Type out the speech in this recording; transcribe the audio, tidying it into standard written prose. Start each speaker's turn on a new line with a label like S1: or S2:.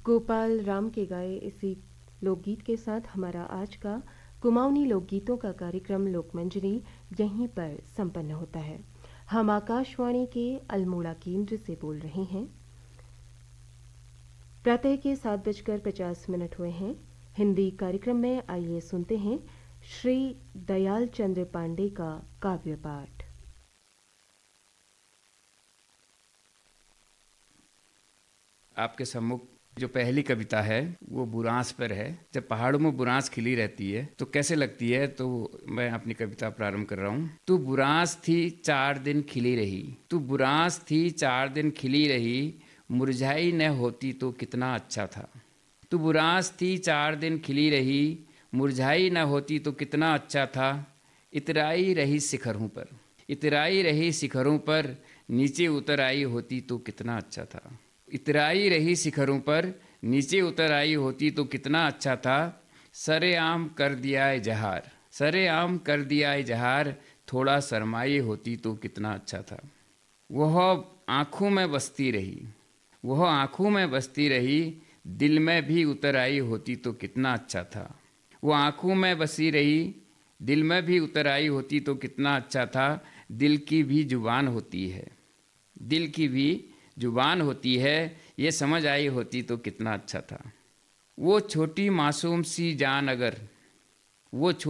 S1: गोपाल राम के गाए इसी लोकगीत के साथ हमारा आज का कुमाऊनी लोकगीतों का कार्यक्रम लोकमंजरी यहीं पर संपन्न होता है। हम आकाशवाणी के अल्मोड़ा केंद्र से बोल रहे हैं। प्रातः के 7:50 हुए हैं। हिंदी कार्यक्रम में आइए सुनते हैं श्री दयाल चंद्र पांडे का काव्य पाठ।
S2: आपके सम्मुख जो पहली कविता है वो बुरांस पर है। जब पहाड़ों में बुरांस खिली रहती है तो कैसे लगती है, तो मैं अपनी कविता प्रारंभ कर रहा हूँ। तू बुरांस थी 4 दिन खिली रही, तू बुरांस थी 4 दिन खिली रही, मुरझाई न होती तो कितना अच्छा था। तू बुरांस थी 4 दिन खिली रही, मुरझाई न होती तो कितना अच्छा था। इतराई रही शिखरों पर, इतराई रही शिखरों पर, नीचे उतर आई होती तो कितना अच्छा था। इतराई रही शिखरों पर, नीचे उतर आई होती तो कितना अच्छा था। सरेआम कर दिया है जहार, सरेआम कर दिया है जहार, थोड़ा शर्माई होती तो कितना अच्छा था। वह आँखों में बसती रही, वह आँखों में बसती रही, दिल में भी उतर आई होती तो कितना अच्छा था। वो आँखों में बसी रही, दिल में भी उतर आई होती तो कितना अच्छा था। दिल की भी जुबान होती है, दिल की भी जुबान होती है, ये समझ आई होती तो कितना अच्छा था। वो छोटी मासूम सी जान अगर, वो